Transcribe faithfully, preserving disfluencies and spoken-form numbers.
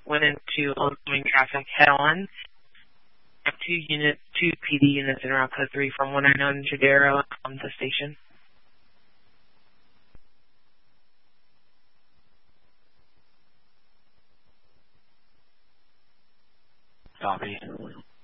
went into oncoming traffic head-on. Two unit, two P D units in Route Code three from one nine nine Jadero on the station. Copy.